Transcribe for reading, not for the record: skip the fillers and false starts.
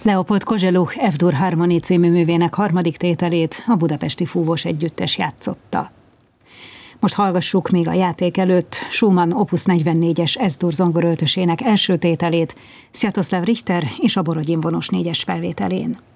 Leopold Kozeluch F-dur Harmony című művének harmadik tételét a Budapesti Fúvós Együttes játszotta. Most hallgassuk még a játék előtt Schumann Opus 44-es S-dur zongoröltösének első tételét, Sviatoslav Richter és a Borodin Vonos 4-es felvételén.